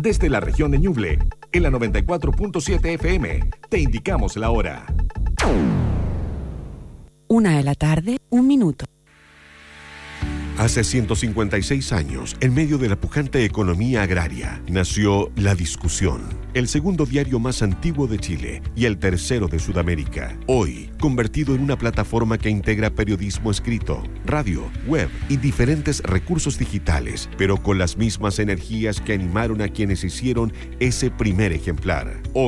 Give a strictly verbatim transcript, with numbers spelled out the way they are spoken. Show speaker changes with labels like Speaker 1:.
Speaker 1: desde la región de Ñuble, en la noventa y cuatro punto siete F M. Te indicamos la hora.
Speaker 2: Una de la tarde, un minuto.
Speaker 3: Hace ciento cincuenta y seis años, en medio de la pujante economía agraria, nació La Discusión, el segundo diario más antiguo de Chile y el tercero de Sudamérica. Hoy, convertido en una plataforma que integra periodismo escrito, radio, web y diferentes recursos digitales, pero con las mismas energías que animaron a quienes hicieron ese primer ejemplar. Hoy,